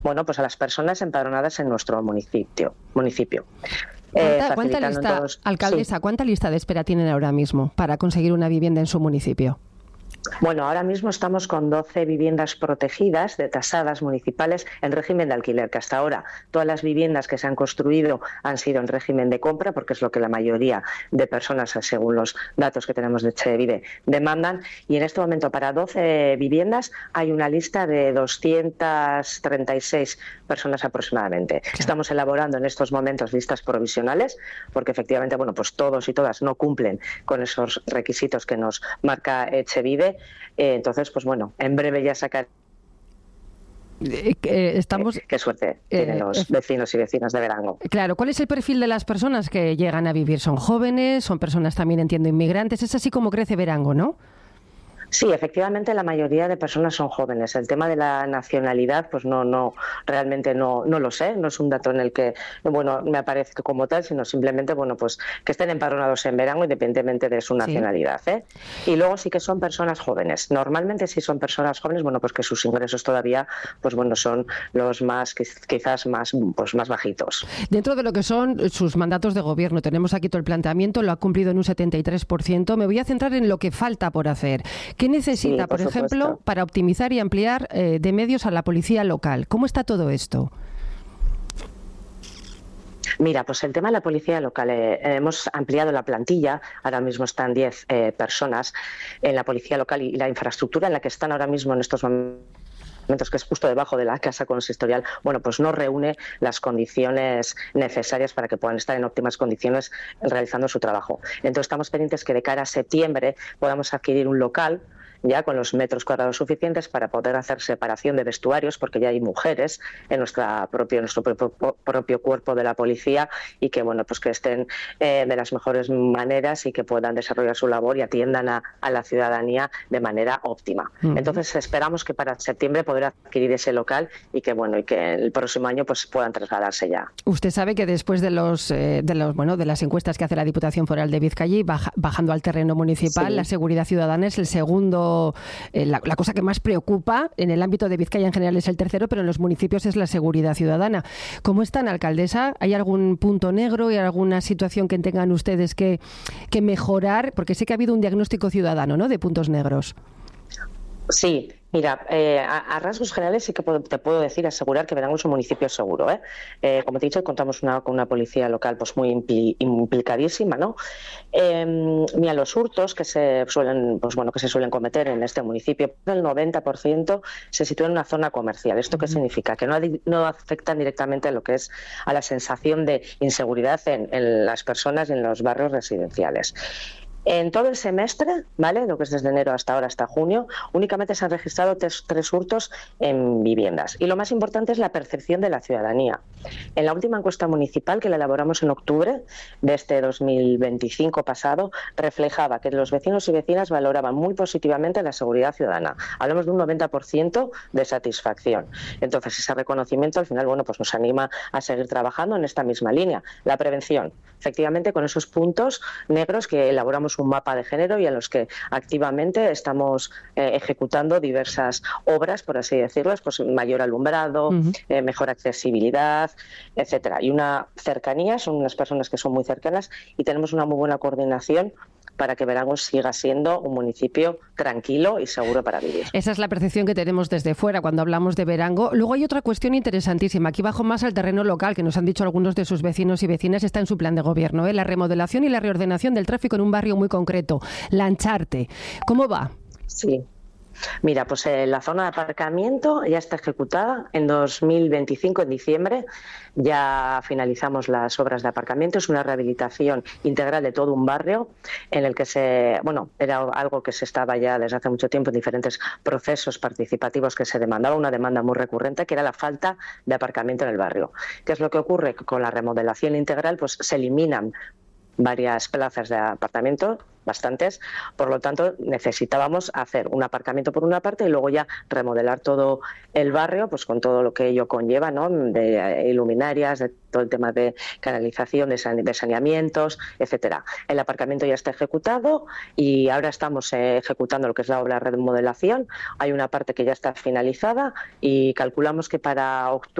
bueno, pues a las personas empadronadas en nuestro municipio. ¿Cuánta lista, alcaldesa, cuánta lista de espera tienen ahora mismo para conseguir una vivienda en su municipio? Bueno, ahora mismo estamos con 12 viviendas protegidas de tasadas municipales en régimen de alquiler, que hasta ahora todas las viviendas que se han construido han sido en régimen de compra, porque es lo que la mayoría de personas, según los datos que tenemos de Etxebide, demandan. Y en este momento para 12 viviendas hay una lista de 236 personas aproximadamente. Estamos elaborando en estos momentos listas provisionales, porque efectivamente, bueno, pues todos y todas no cumplen con esos requisitos que nos marca Etxebide. Entonces, pues bueno, en breve ya sacar. Qué suerte tienen los vecinos y vecinas de Verango. Claro, ¿cuál es el perfil de las personas que llegan a vivir? ¿Son jóvenes? ¿Son personas también, entiendo, inmigrantes? Es así como crece Verango, ¿no? Sí, efectivamente la mayoría de personas son jóvenes. El tema de la nacionalidad, pues realmente no lo sé. No es un dato en el que, bueno, me aparezca como tal, sino simplemente, bueno, pues que estén empadronados en Verango independientemente de su nacionalidad, ¿eh? Y luego sí que son personas jóvenes. Normalmente sí son personas jóvenes, bueno, pues que sus ingresos todavía, pues bueno, son los más, quizás más bajitos. Dentro de lo que son sus mandatos de gobierno, tenemos aquí todo el planteamiento, lo ha cumplido en un 73%. Me voy a centrar en lo que falta por hacer. ¿Qué necesita, por ejemplo, para optimizar y ampliar de medios a la policía local? ¿Cómo está todo esto? Mira, pues el tema de la policía local, hemos ampliado la plantilla, ahora mismo están 10 personas en la policía local y la infraestructura en la que están ahora mismo en estos momentos, que es justo debajo de la casa consistorial, bueno, pues no reúne las condiciones necesarias para que puedan estar en óptimas condiciones realizando su trabajo. Entonces estamos pendientes que de cara a septiembre podamos adquirir un local ya con los metros cuadrados suficientes para poder hacer separación de vestuarios, porque ya hay mujeres en nuestro propio cuerpo de la policía y que, bueno, pues que estén de las mejores maneras y que puedan desarrollar su labor y atiendan a la ciudadanía de manera óptima. Entonces esperamos que para septiembre poder adquirir ese local y que, bueno, y que el próximo año pues puedan trasladarse ya. Usted sabe que después de las encuestas que hace la Diputación Foral de Vizcaya, bajando al terreno municipal, sí, la seguridad ciudadana es el segundo. La cosa que más preocupa en el ámbito de Vizcaya en general es el tercero, pero en los municipios es la seguridad ciudadana. ¿Cómo están, alcaldesa? ¿Hay algún punto negro y alguna situación que tengan ustedes que mejorar? Porque sé que ha habido un diagnóstico ciudadano, ¿no?, de puntos negros. Sí. Mira, a rasgos generales sí que te puedo asegurar que Verango es un municipio seguro, ¿eh? Como te he dicho, contamos con una policía local pues muy implicadísima, ¿no? Mira, los hurtos que se suelen cometer en este municipio, el 90% se sitúa en una zona comercial. ¿Esto qué significa? Que no afectan directamente a lo que es a la sensación de inseguridad en las personas y en los barrios residenciales. En todo el semestre, ¿vale?, lo que es desde enero hasta ahora, hasta junio, únicamente se han registrado tres hurtos en viviendas. Y lo más importante es la percepción de la ciudadanía. En la última encuesta municipal, que la elaboramos en octubre de este 2025 pasado, reflejaba que los vecinos y vecinas valoraban muy positivamente la seguridad ciudadana. Hablamos de un 90% de satisfacción. Entonces, ese reconocimiento al final, bueno, pues nos anima a seguir trabajando en esta misma línea. La prevención, efectivamente, con esos puntos negros que elaboramos un mapa de género y en los que activamente estamos ejecutando diversas obras, por así decirlo, pues mayor alumbrado, mejor accesibilidad, etcétera. Y una cercanía, son unas personas que son muy cercanas y tenemos una muy buena coordinación para que Verango siga siendo un municipio tranquilo y seguro para vivir. Esa es la percepción que tenemos desde fuera cuando hablamos de Verango. Luego hay otra cuestión interesantísima. Aquí bajo más al terreno local, que nos han dicho algunos de sus vecinos y vecinas, está en su plan de gobierno, ¿eh? La remodelación y la reordenación del tráfico en un barrio muy concreto, Lancharte. ¿Cómo va? Sí. Mira, pues la zona de aparcamiento ya está ejecutada. En 2025, en diciembre, ya finalizamos las obras de aparcamiento. Es una rehabilitación integral de todo un barrio en el que era algo que se estaba ya desde hace mucho tiempo en diferentes procesos participativos que se demandaba, una demanda muy recurrente, que era la falta de aparcamiento en el barrio. ¿Qué es lo que ocurre? Con la remodelación integral, pues se eliminan varias plazas de apartamento, bastantes. Por lo tanto, necesitábamos hacer un aparcamiento por una parte y luego ya remodelar todo el barrio, pues con todo lo que ello conlleva, ¿no? De luminarias, de todo el tema de canalización, de saneamientos, etcétera. El aparcamiento ya está ejecutado y ahora estamos ejecutando lo que es la obra de remodelación. Hay una parte que ya está finalizada y calculamos que para octubre